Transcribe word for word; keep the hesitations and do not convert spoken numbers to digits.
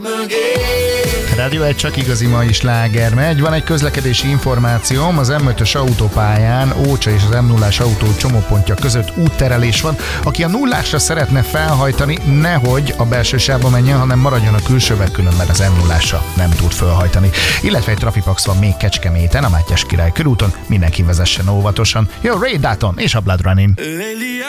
Rádió egy csak igazi mai sláger megy. Van egy közlekedési információm, az em ötös autópályán Ócsa és az em nullás autó csomópontja között útterelés van. Aki a nullásra szeretne felhajtani, nehogy a belső sávba menjen, hanem maradjon a külsőbe, különben az em nullásra nem tud felhajtani. Illetve egy trafipax van még Kecskeméten, a Mátyás Király körúton, mindenki vezessen óvatosan. Jó, Ray Dalton és a Blood Running.